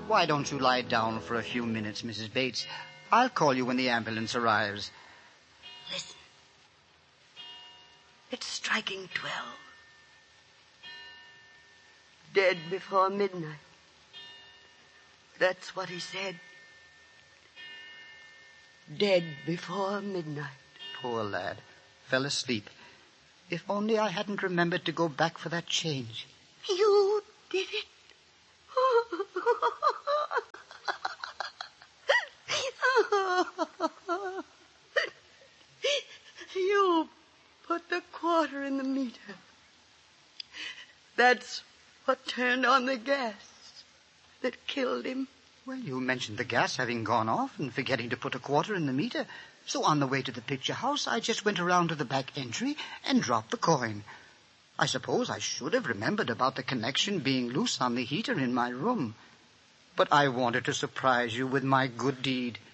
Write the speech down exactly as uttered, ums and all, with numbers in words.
Why don't you lie down for a few minutes, Missus Bates? I'll call you when the ambulance arrives. Listen. It's striking twelve. Dead before midnight. That's what he said. Dead before midnight. Poor lad. Fell asleep. If only I hadn't remembered to go back for that change. You did it. You put the quarter in the meter. That's what turned on the gas that killed him. Well, you mentioned the gas having gone off and forgetting to put a quarter in the meter. So on the way to the picture house, I just went around to the back entry and dropped the coin. I suppose I should have remembered about the connection being loose on the heater in my room. But I wanted to surprise you with my good deed.